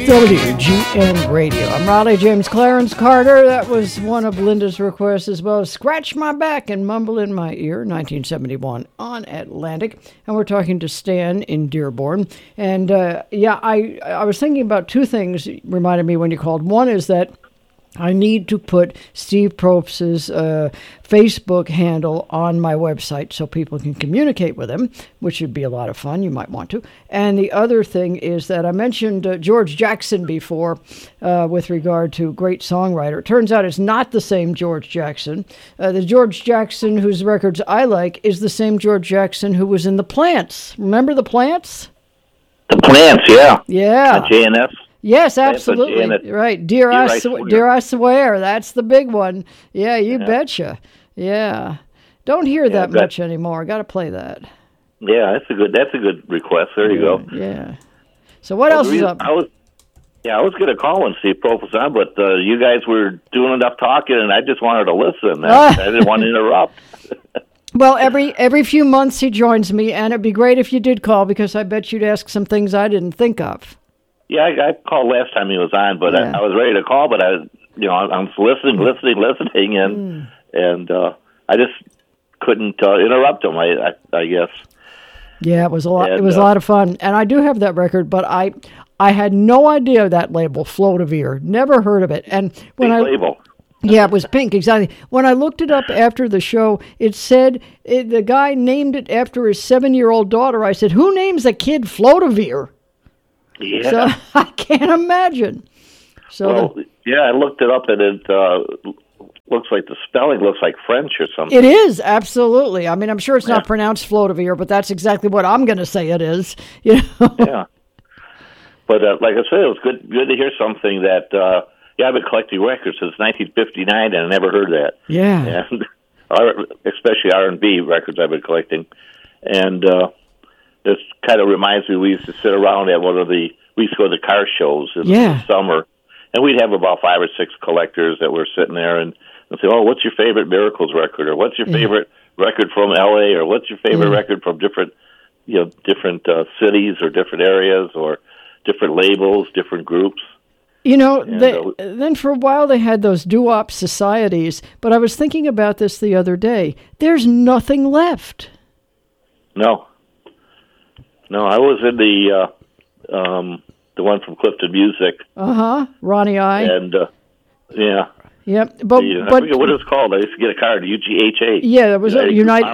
WGN Radio. I'm Raleigh James Clarence Carter. That was one of Linda's requests as well. Scratch My Back and Mumble in My Ear, 1971 on Atlantic. And we're talking to Stan in Dearborn. And I was thinking about two things reminded me when you called. One is that I need to put Steve Probst's Facebook handle on my website so people can communicate with him, which would be a lot of fun. You might want to. And the other thing is that I mentioned George Jackson before with regard to great songwriter. It turns out it's not the same George Jackson. The George Jackson whose records I like is the same George Jackson who was in The Plants. Remember The Plants? The Plants, yeah. Yeah. JNS. Yes, absolutely. Right. Dear I Swear. That's the big one. Yeah, you betcha. Yeah. Don't hear that much anymore. Got to play that. Yeah, that's a good request. There you go. Yeah. So what else is up? I was going to call and see if Prof was on, but you guys were doing enough talking, and I just wanted to listen. I didn't want to interrupt. Well, every few months he joins me, and it'd be great if you did call, because I bet you'd ask some things I didn't think of. Yeah, I called last time he was on, but I was ready to call, but I'm listening, and I just couldn't interrupt him. I guess. Yeah, it was a lot. It was a lot of fun, and I do have that record, but I had no idea that label, Float of Ear. Never heard of it, and when label. Yeah, it was pink, exactly. When I looked it up after the show, it said the guy named it after his 7-year-old daughter. I said, "Who names a kid Float of Ear?" Yeah. So I can't imagine. So I looked it up, and it looks like the spelling looks like French or something. It is, absolutely. I mean, I'm sure it's not pronounced Float of Ear, but that's exactly what I'm going to say it is. You know? Yeah. But like I said, it was good to hear something that, I've been collecting records since 1959, and I never heard that. Yeah. And especially R&B records I've been collecting. And this kind of reminds me, we used to sit around at we used to go to car shows in the summer, and we'd have about 5 or 6 collectors that were sitting there and say, "Oh, what's your favorite Miracles record?" Or "What's your favorite record from L.A.?" Or "What's your favorite record from different cities or different areas or different labels, different groups?" You know, then for a while they had those doo-wop societies, but I was thinking about this the other day. There's nothing left. No, I was in the one from Clifton Music. Ronnie I. And Yep, but I forget what it was called. I used to get a card, UGHA. Yeah, there was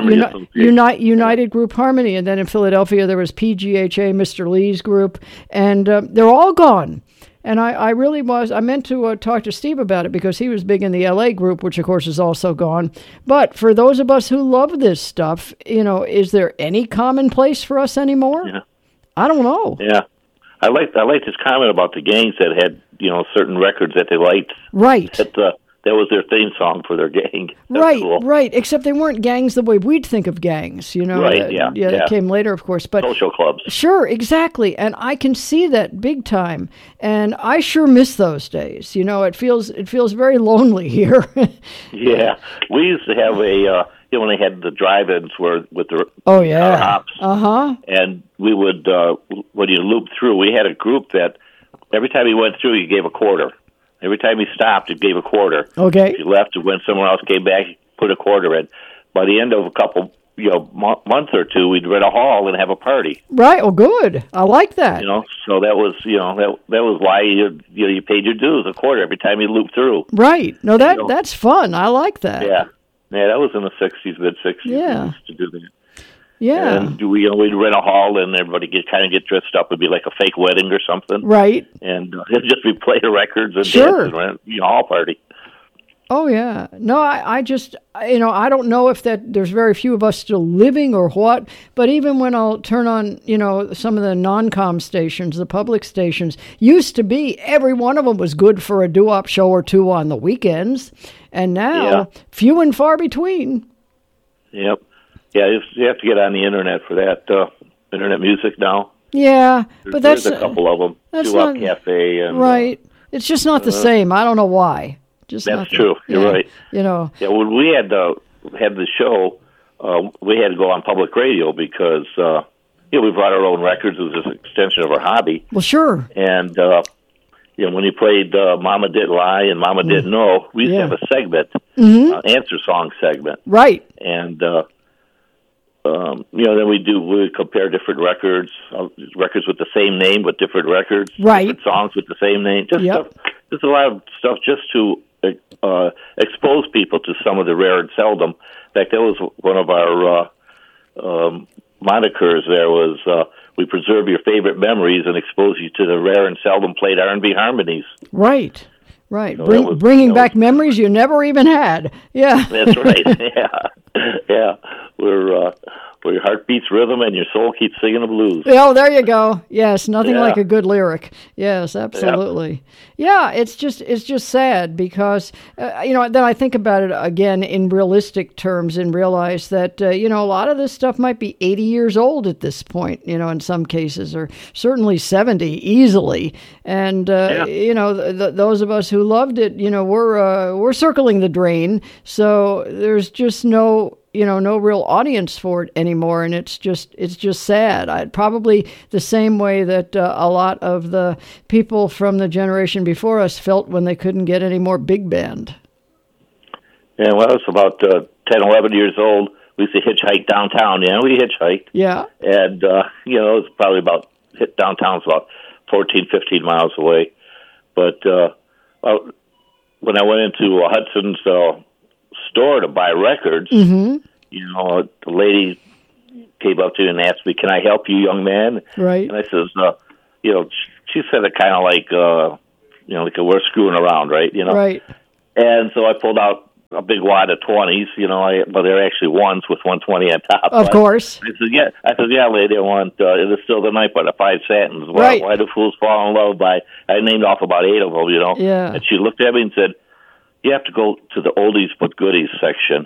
United Group Harmony, and then in Philadelphia there was PGHA, Mr. Lee's group, and they're all gone. And I really was. I meant to talk to Steve about it because he was big in the L.A. group, which of course is also gone. But for those of us who love this stuff, is there any common place for us anymore? Yeah. I don't know. Yeah, I liked his comment about the gangs that had certain records that they liked. Right. That was their theme song for their gang. That's right, cool. Right. Except they weren't gangs the way we'd think of gangs, Right, yeah. That came later, of course. But social clubs. Sure, exactly. And I can see that big time. And I sure miss those days. It feels very lonely here. Yeah. We used to have when they had the drive-ins with the hops. And we would, when you loop through, we had a group that every time he went through, he gave a quarter. Every time he stopped, it gave a quarter. Okay. If he left and went somewhere else, came back, put a quarter in. By the end of a couple, month or two, we'd rent a hall and have a party. Right. Oh, good. I like that. So that was, that was why you paid your dues, a quarter every time you looped through. Right. No, that's fun. I like that. Yeah. Yeah, that was in the 60s, mid-60s. Yeah. We used to do that. Yeah. And we'd rent a hall, and everybody get dressed up. It'd be like a fake wedding or something. Right. And it'd just be play the records and sure. dance and hall party. Oh, yeah. No, I just, I don't know if there's very few of us still living or what, but even when I'll turn on, some of the non-com stations, the public stations, used to be every one of them was good for a doo-wop show or two on the weekends. And now, few and far between. Yep. Yeah, you have to get on the internet for that, internet music now. Yeah, but there's a couple of them. Doo-wop Cafe. And, right. It's just not the same. I don't know why. That's true. You're right. Yeah, when we had the show, we had to go on public radio because we brought our own records. It was an extension of our hobby. Well, sure. And when he played Mama Didn't Lie and Mama Didn't Know, we used to have a segment, answer song segment. Right. And, then we compare different records with the same name, but different records, different songs with the same name. Just a lot of stuff just to expose people to some of the rare and seldom. In fact, that was one of our monikers there was, we preserve your favorite memories and expose you to the rare and seldom played R&B harmonies. Right. So bringing back memories you never even had. Yeah. That's right. Yeah. Where your heart beats rhythm and your soul keeps singing the blues. Oh, there you go. Yes, nothing like a good lyric. Yes, absolutely. Yeah, it's just sad because, then I think about it again in realistic terms and realize that, a lot of this stuff might be 80 years old at this point, in some cases, or certainly 70 easily. And, those of us who loved it, we're circling the drain. So there's just no real audience for it anymore, and it's just sad. Probably the same way that a lot of the people from the generation before us felt when they couldn't get any more big band. Yeah, well, it's about 10, 11 years old. We used to hitchhike downtown. We hitchhiked. Yeah. And, it's probably downtown's about 14, 15 miles away. But when I went into Hudson's store to buy records, the lady came up to me and asked me, "Can I help you, young man?" Right. And I says, she said it kind of like, like we're screwing around, right? Right. And so I pulled out a big wad of 20s, but they're actually ones with 120 on top. Of course. I said, yeah, lady, I want It Is Still the Night by the Five Satins. Right. Why Do Fools Fall in Love by, I named off about 8 of them, Yeah. And she looked at me and said, "You have to go to the oldies but goodies section."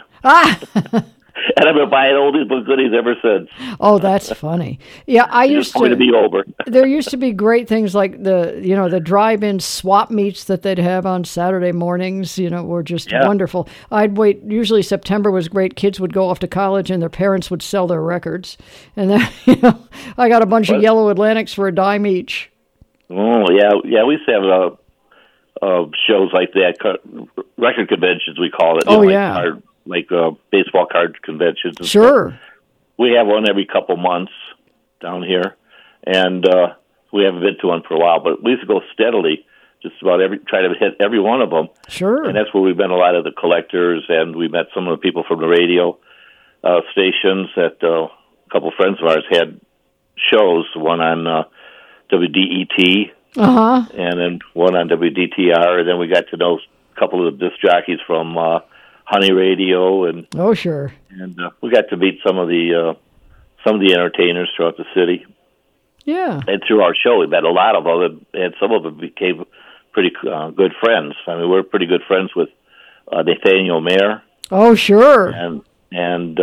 And I've been buying oldies but goodies ever since. Oh, that's funny. Yeah, I used to be over. There used to be great things like the drive-in swap meets that they'd have on Saturday mornings, were just wonderful. I'd wait, usually September was great. Kids would go off to college and their parents would sell their records. And then, I got a bunch of yellow Atlantics for a dime each. Oh, yeah, we used to have shows like that, record conventions we call it. Like baseball card conventions. And sure. Stuff. We have one every couple months down here, and we haven't been to one for a while, but we used to go steadily, just about try to hit every one of them. Sure. And that's where we've met a lot of the collectors, and we met some of the people from the radio stations that a couple of friends of ours had shows, one on WDET, and then one on WDTR, and then we got to know a couple of the disc jockeys from Honey Radio, and sure, and we got to meet some of the entertainers throughout the city. Yeah, and through our show, we met a lot of them, and some of them became pretty good friends. I mean, we're pretty good friends with Nathaniel Mayer. Oh, sure, and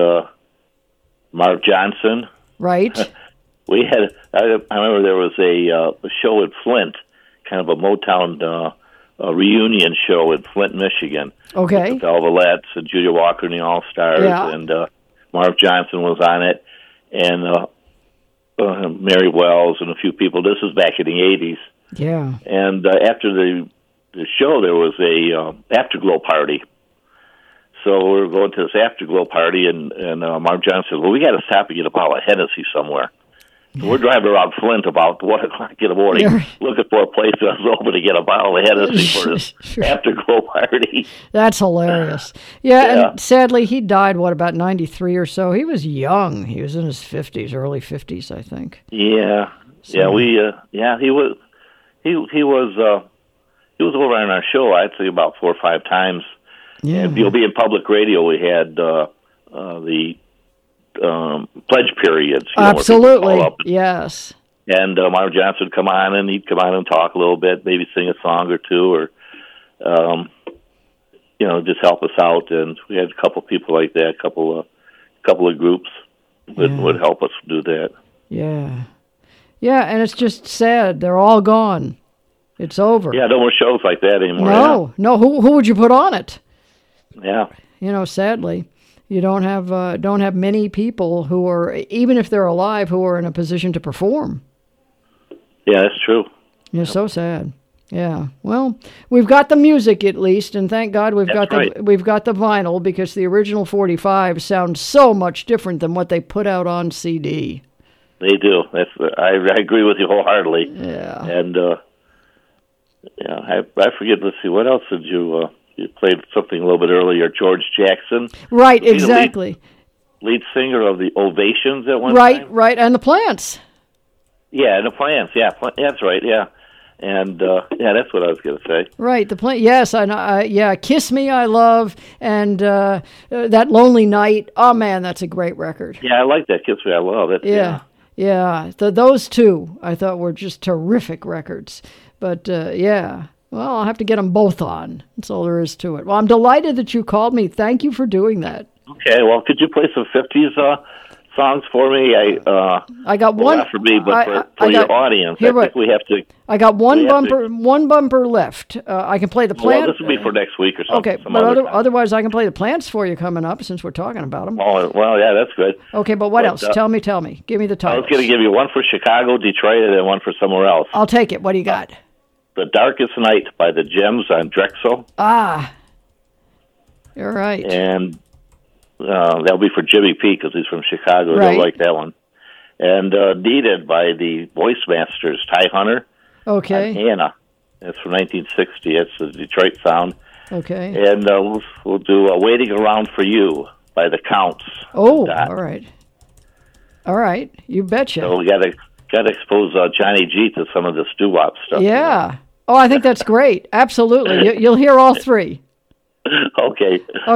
Mark Johnson. Right. We had. I remember there was a show at Flint, kind of a Motown reunion show in Flint, Michigan. Okay. With the Velvets and Julia Walker and the All Stars, and Marv Johnson was on it, and Mary Wells and a few people. This was back in the 80s. Yeah. And after the show, there was a afterglow party. So we were going to this afterglow party, and Marv Johnson said, "Well, we got to stop and get a bottle of Hennessy somewhere." So we're driving around Flint about 1 o'clock in the morning, looking for a place that was open to get a bottle of Hennessy for this afterglow party. That's hilarious. Yeah, and sadly, he died, about 93 or so? He was young. He was in his 50s, early 50s, I think. Yeah. So. Yeah, he was over on our show, I'd say about 4 or 5 times. Yeah. And you'll be in public radio. We had the pledge periods. Absolutely, yes. And Marv Johnson would come on, and he'd come on and talk a little bit, maybe sing a song or two, or just help us out. And we had a couple people like that, a couple of groups would help us do that. Yeah, and it's just sad. They're all gone. It's over. Yeah, no more shows like that anymore. No. Who would you put on it? Yeah. Sadly. You don't have many people who are, even if they're alive, who are in a position to perform. Yeah, that's true. It's so sad. Yeah. Well, we've got the music at least, and thank God we've got right. the vinyl, because the original 45 sounds so much different than what they put out on CD. They do. I agree with you wholeheartedly. Yeah. And I forget. Let's see. What else did you played something a little bit earlier? George Jackson. Right. Exactly. Lead singer of the Ovations at one time. Right. And the Plants. Yeah, and the Plants. Yeah, that's right. Yeah. And that's what I was going to say. Right, the Plant. Yes, yeah. Kiss Me, I Love, and That Lonely Night. Oh man, that's a great record. Yeah, I like that. Kiss Me, I Love it. Yeah. Those two I thought were just terrific records. But yeah, well, I'll have to get them both on. That's all there is to it. Well, I'm delighted that you called me. Thank you for doing that. Okay. Well, could you play some '50s songs for me? I got one. Not for me, but for your audience. I think we have to. I got one bumper left. I can play the Plants. Well, this will be for next week or something. Okay, but otherwise I can play the Plants for you coming up, since we're talking about them. Oh, well, yeah, that's good. Okay, but what else? Tell me. Give me the titles. I was going to give you one for Chicago, Detroit, and then one for somewhere else. I'll take it. What do you got? The Darkest Night by the Gems on Drexel. Ah, you're right. And that'll be for Jimmy P, because he's from Chicago. Right. They'll like that one. And Needed by the Voice Masters, Ty Hunter. Okay. And Hannah. That's from 1960. It's the Detroit sound. Okay. And we'll do Waiting Around for You by the Counts. Oh, all right. You betcha. So we got to expose Johnny G to some of this doo-wop stuff. Yeah. You know? Oh, I think that's great. Absolutely. You'll hear all three. Okay.